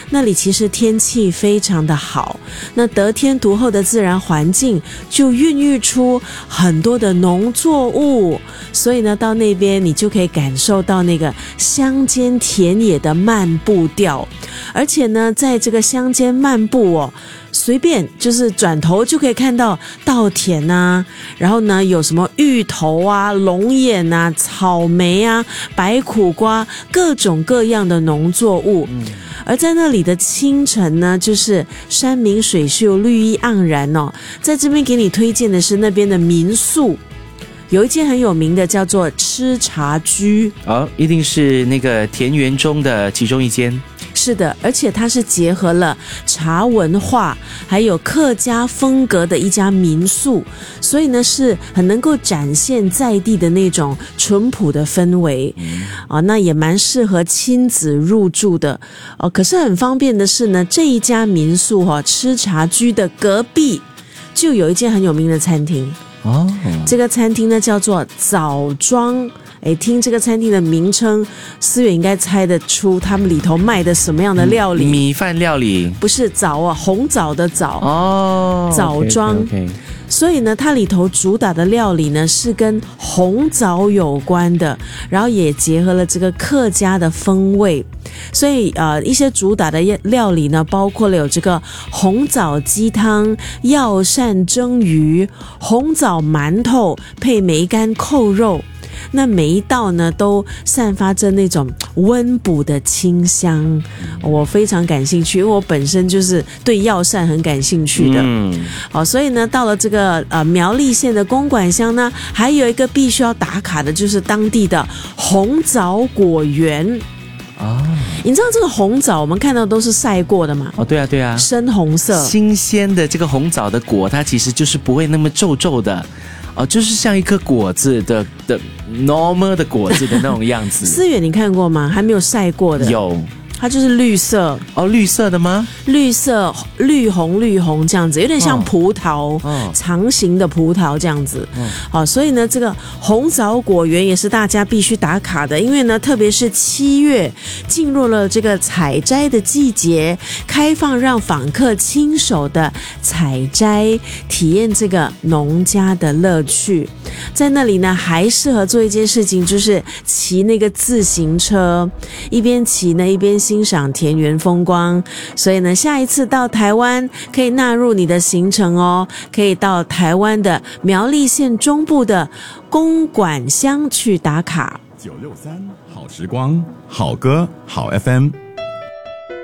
那里其实天气非常的好，那得天独厚的自然环境就孕育出很多的农作物，所以呢到那边你就可以感受到那个乡间田野的漫步调，而且呢在这个乡间漫步哦，随便就是转头就可以看到稻田啊，然后呢有什么芋头啊、龙眼啊、草莓啊、白苦瓜，各种各样的农作物。而在那里的清晨呢，就是山明水秀、绿意盎然哦。在这边给你推荐的是那边的民宿，有一间很有名的叫做吃茶居哦，一定是那个田园中的其中一间。 是的，而且它是结合了茶文化还有客家风格的一家民宿，所以呢是很能够展现在地的那种淳朴的氛围那也蛮适合亲子入住的可是很方便的是呢，这一家民宿吃茶居的隔壁就有一间很有名的餐厅这个餐厅呢叫做枣庄。听这个餐厅的名称，思远应该猜得出他们里头卖的什么样的料理。 米饭料理？不是枣红枣的枣枣庄。 okay. 所以呢它里头主打的料理呢是跟红枣有关的，然后也结合了这个客家的风味，所以一些主打的料理呢包括了有这个红枣鸡汤、药膳蒸鱼、红枣馒头配梅干扣肉，那每一道呢都散发着那种温补的清香我非常感兴趣，因为我本身就是对药膳很感兴趣的所以呢到了这个苗栗县的公馆乡呢，还有一个必须要打卡的就是当地的红枣果园你知道这个红枣我们看到都是晒过的嘛对啊对啊， 深红色新鲜的这个红枣的果它其实就是不会那么皱皱的就是像一颗果子的 normal 的果子的那种样子思远你看过吗？还没有晒过的有， 它就是绿色绿色的吗？ 绿色绿红这样子，有点像葡萄长形的葡萄这样子好，所以呢这个红枣果园也是大家必须打卡的，因为呢特别是7月进入了这个采摘的季节，开放让访客亲手的采摘，体验这个农家的乐趣。在那里呢还适合做一件事情，就是骑那个自行车，一边骑呢一边欣赏田园风光。所以呢下一次到台湾可以纳入你的行程可以到台湾的苗栗县中部的公馆乡去打卡。 963好时光，好歌好 FM。